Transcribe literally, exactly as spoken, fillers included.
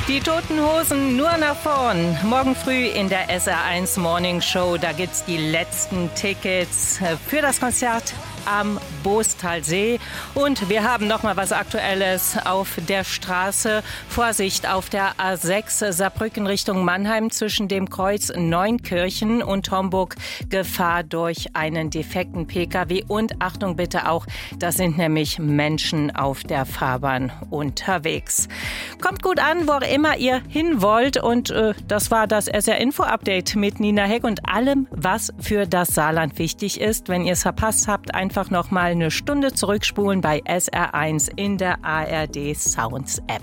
Die Toten Hosen nur nach vorn. Morgen früh in der S R eins Morning Show, da gibt's die letzten Tickets für das Konzert am Boostalsee. Und wir haben noch mal was Aktuelles auf der Straße. Vorsicht auf der A sechs Saarbrücken Richtung Mannheim zwischen dem Kreuz Neunkirchen und Homburg. Gefahr durch einen defekten P K W. Und Achtung bitte auch, das sind nämlich Menschen auf der Fahrbahn unterwegs. Kommt gut an, wo auch immer ihr hin wollt. Und äh, das war das S R Info Update mit Nina Heck und allem, was für das Saarland wichtig ist. Wenn ihr es verpasst habt, einfach noch mal eine Stunde zurückspulen bei S R eins in der A R D Sounds App.